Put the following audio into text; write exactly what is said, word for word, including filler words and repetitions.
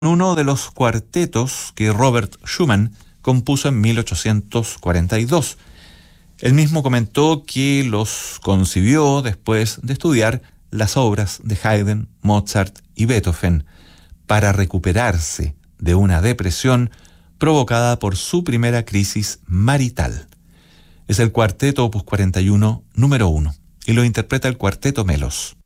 uno de los cuartetos que Robert Schumann compuso en mil ochocientos cuarenta y dos. Él mismo comentó que los concibió después de estudiar las obras de Haydn, Mozart y Beethoven para recuperarse de una depresión provocada por su primera crisis marital. Es el cuarteto opus cuarenta y uno número uno y lo interpreta el Cuarteto Melos.